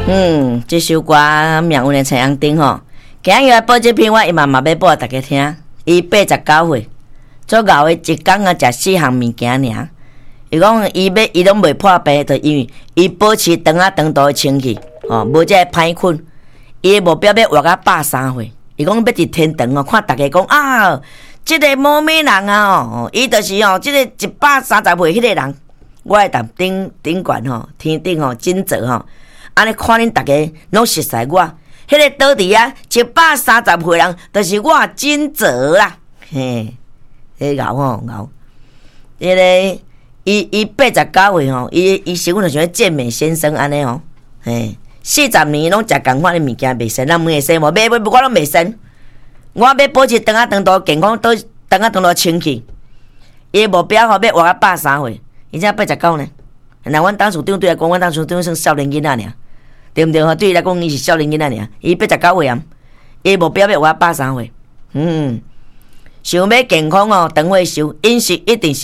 这首歌命运的太阳顶吼，今日来播这篇我伊嘛要播大家听。伊89岁，做熬的一工啊食4项物件尔。伊讲伊拢袂破病，就因为伊保持长长大的清气，无这歹困。伊的目标要活到103岁。伊讲要伫天堂哦，看大家讲啊，这个某美人啊伊就是这个130岁迄个人，我会当顶悬天顶金泽安尼看恁大家拢熟悉我，迄个倒伫啊130岁人，就是我金泽啦，嘿，迄牛牛，迄个伊89岁伊身份就像健美先生安尼嘿，40年拢食共款的物件袂生，咱袂生无，我拢袂生，我要保持长大健康，长大清气。伊目标要活到103岁，伊才89呢。那阮当处长对来讲，阮当处长算少年囡仔尔，对毋对？对伊来讲，伊是少年囡仔尔。伊89岁啊，伊目标要活到103岁。想要健康长岁寿，饮食一定是。